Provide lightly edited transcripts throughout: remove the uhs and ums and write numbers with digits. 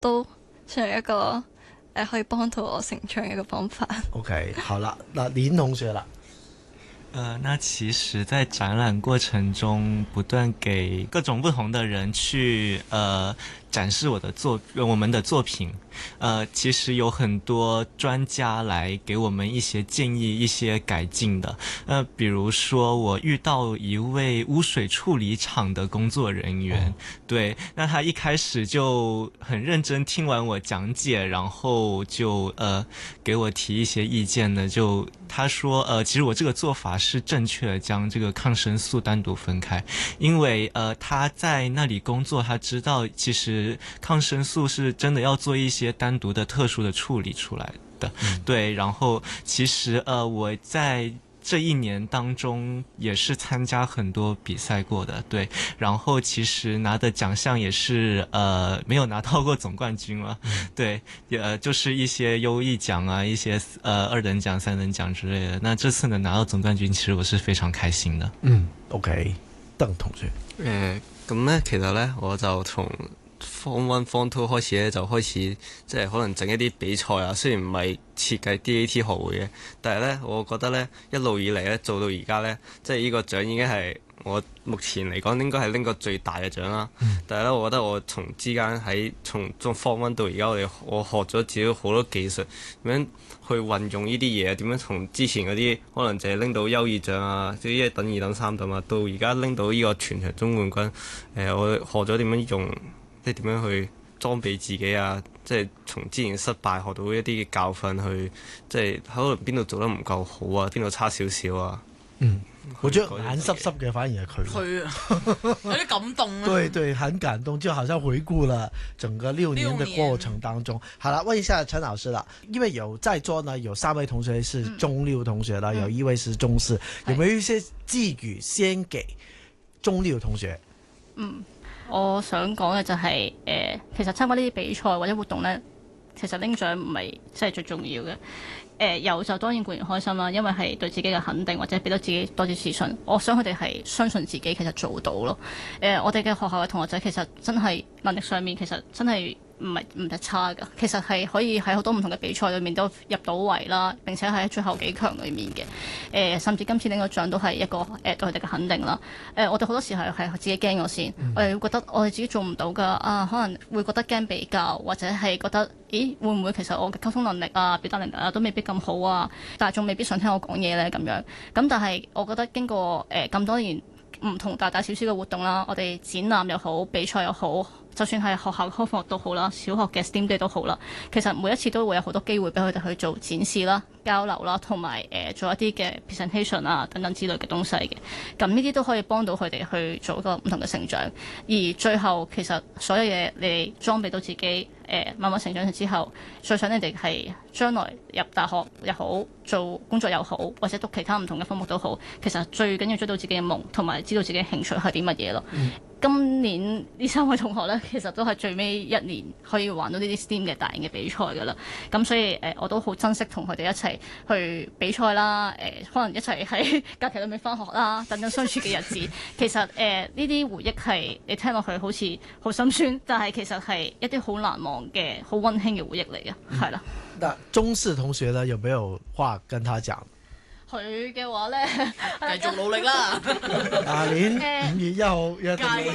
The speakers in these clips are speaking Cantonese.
都算係一個可以幫到我成長嘅一個方法。 OK， 好了，那林同學啦。 那其實在展覽過程中，不斷給各種不同的人去展示我們的作品。其實有很多專家來給我們一些建議、一些改進的。比如說我遇到一位污水處理廠的工作人員，對，那他一開始就很認真聽完我講解，然後就給我提一些意見呢。就他說其實我這個做法是正確的，將這個抗生素單獨分開，因為他在那裡工作，他知道其實抗生素是真的要做一些單獨的特殊的處理出來的。對，然後其實我在這一年當中也是參加很多比賽過的，對，然後其實拿的獎項也是沒有拿到過總冠軍了，對，就是一些優異獎啊，一些2等獎、3等獎之類的。那這次呢拿到總冠軍，其實我是非常開心的。 OK， 鄧同學。 咁呢，其實呢，我就從Form 1、Form 2開始咧，就開始即係可能整一啲比賽啊。雖然唔係設計 DAT 學會嘅，但係咧，我覺得咧一路以嚟咧做到而家咧，即係呢個獎已經係我目前嚟講應該係拎過最大嘅獎啦。但係咧，我覺得我從之間從 Form 1到而家，我學咗自己好多技術，點樣去運用呢啲嘢，點樣從之前嗰啲可能淨係拎到優異獎啊，即係1等、2等、3等啊，到而家拎到呢個全場總冠軍。我學咗點樣用。即係點樣去裝備自己啊！即係從之前失敗學到一啲嘅教訓去，即係可能邊度做得唔夠好啊，邊度差少少啊。 我覺得眼濕濕嘅反而係佢。 佢啊，有啲感動啊。 對對，很感動，就好像回顧了整個6年的過程當中。好了，問一下陳老師啦，因為在座呢有3位同學是中6同學啦，有1位是中4，有沒有一些寄語先給中6同學？ 我想講嘅就係、其實參加呢啲比賽或者活動呢，其實拎獎唔係真係最重要嘅。有就當然固然開心啦，因為係對自己嘅肯定或者俾到自己多啲自信。我想佢哋係相信自己，其實做到咯。我哋嘅學校嘅同學仔其實真係能力上面其實真係唔係差㗎，其實係可以喺好多唔同嘅比賽裏面都入到圍啦，並且喺最後幾強裏面嘅。甚至今次拎個獎都係一個對佢哋嘅肯定啦。我哋好多時候係自己驚咗先，我哋會覺得我哋自己做唔到㗎啊，可能會覺得驚比較，或者係覺得咦會唔會其實我嘅溝通能力啊、表達能力啊都未必咁好啊，大眾未必想聽我講嘢咧咁樣。咁但係我覺得經過咁多年唔同大大小小嘅活動啦，我哋展覽又好，比賽又好，就算係學校嘅開放都好啦，小學嘅 STEAM Day 都好啦，其實每一次都會有好多機會俾佢哋去做展示啦、交流啦，同埋做一啲嘅 presentation 啊等等之類嘅東西嘅。咁呢啲都可以幫到佢哋去做一個唔同嘅成長。而最後其實所有嘢你裝備到自己慢慢成長之後，最想你哋係將來入大學又好，做工作又好，或者讀其他唔同嘅科目都好，其實最緊要追到自己嘅夢，同埋知道自己嘅興趣係啲乜嘢咯。今年呢3位同學呢，其實都係最尾1年可以玩到呢啲 STEAM 嘅大型嘅比賽㗎啦。咁所以我都好珍惜同佢哋一齊去比賽啦。可能一齊喺假期裏面返學啦，等等相處嘅日子。其實呢啲回憶係你聽落去好似好心酸，但係其實係一啲好難忘嘅好溫馨嘅回憶嚟嘅，係啦。 那中4同學呢，有沒有話跟他講？ 佢嘅話咧， 繼續努力啦！ 下年5月1號約定你。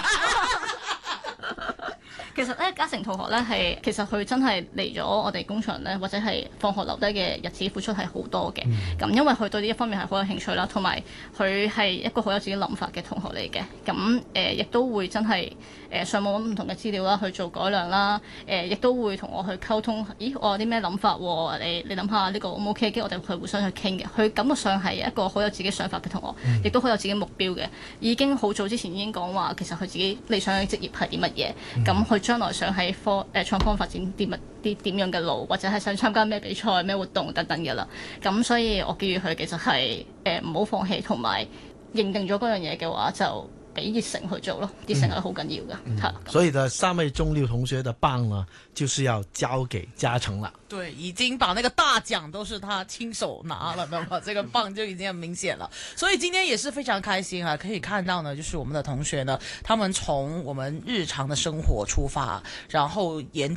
其實咧，嘉誠同學咧係其實佢真係嚟咗我哋工場咧，或者係放學留低嘅日子付出係好多嘅。咁因為佢對呢一方面係好有興趣啦，同埋佢係一個好有自己諗法嘅同學嚟嘅。咁亦都會真係上網揾唔同嘅資料啦，去做改良啦。亦都會同我去溝通。咦，我有啲咩諗法喎？你諗下呢個 O 唔 OK？跟住我哋去互相去傾嘅。佢感覺上係一個好有自己想法嘅同學，亦都好有自己目標嘅。已經好早之前已經講話，其實佢自己理想嘅職業係啲乜嘢。咁佢將來想喺創科發展啲點樣嘅路，或者係想參加咩比賽、咩活動等等嘅啦。咁所以我建議佢其實係唔好放棄，同埋認定咗嗰樣嘢嘅話，就俾熱誠去做咯，熱誠係好緊要嘅，係。 所以的3位中六同學的棒呢，就是要交給嘉誠了。 對，已經把那個大獎都是他親手拿了，那麼這個棒就已經很明顯了。所以今天也是非常開心啊，可以看到呢，就是我們的同學呢，他們從我們日常的生活出發，然後研究